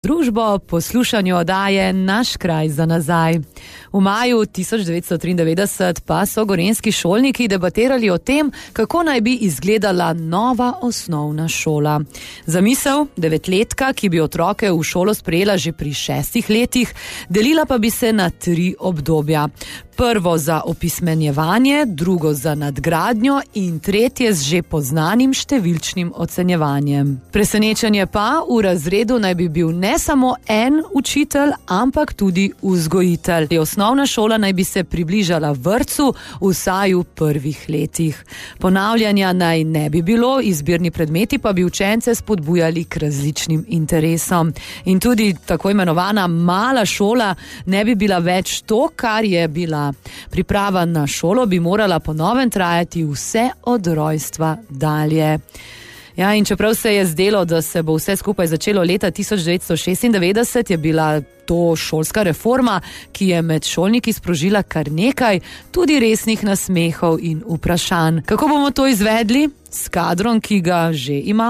Družbo poslušanju oddaje Naš kraj za nazaj. V maju 1993 pa so gorenjski šolniki debatirali o tem, kako naj bi izgledala nova osnovna šola. Zamisel, 9-letka, ki bi otroke v šolo sprejela že pri 6 letih, delila pa bi se na 3 obdobja. Prvo za opismenjevanje, drugo za nadgradnjo in tretje z že poznanim številčnim ocenjevanjem. Presenečenje pa, v razredu naj bi bil ne samo en učitelj, ampak tudi vzgojitelj. Osnovna šola naj bi se približala vrtcu vsaj v prvih letih. Ponavljanja naj ne bi bilo, izbirni predmeti pa bi učence spodbujali k različnim interesom. In tudi tako imenovana mala šola ne bi bila več to, kar je bila. Priprava na šolo bi morala po novem trajati vse od rojstva dalje. Ja, in čeprav se je zdelo, da se bo vse skupaj začelo leta 1996, je bila to šolska reforma, ki je med šolniki sprožila kar nekaj tudi resnih nasmehov in vprašanj. Kako bomo to izvedli? S kadrom, ki ga že imamo.